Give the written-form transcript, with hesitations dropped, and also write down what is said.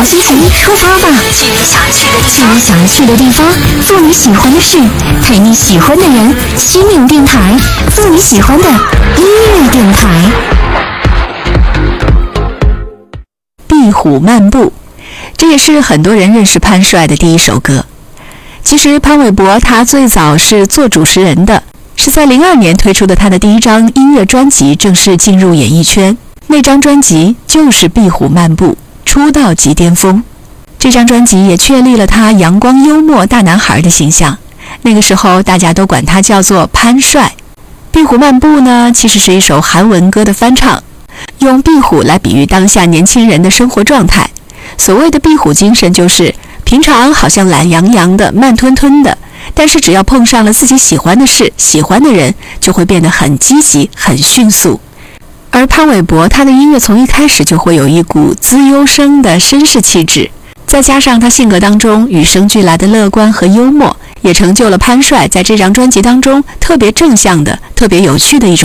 好心情出发吧，去你想去的地方，做你喜欢的事，陪你喜欢的人，心灵电台，做你喜欢的音乐电台。 壁虎漫步，这也是很多人认识潘帅的第一首歌。其实潘玮柏他最早是做主持人的，是在02年推出的他的第一张音乐专辑正式进入演艺圈，那张专辑就是《壁虎漫步》，出道即巅峰。这张专辑也确立了他阳光幽默大男孩的形象，那个时候大家都管他叫做潘帅。《壁虎漫步》呢，其实是一首韩文歌的翻唱，用壁虎来比喻当下年轻人的生活状态。所谓的壁虎精神就是平常好像懒洋洋的慢吞吞的，但是只要碰上了自己喜欢的事喜欢的人，就会变得很积极很迅速。而潘玮柏他的音乐从一开始就会有一股资优生的绅士气质，再加上他性格当中与生俱来的乐观和幽默，也成就了潘帅在这张专辑当中特别正向的特别有趣的一种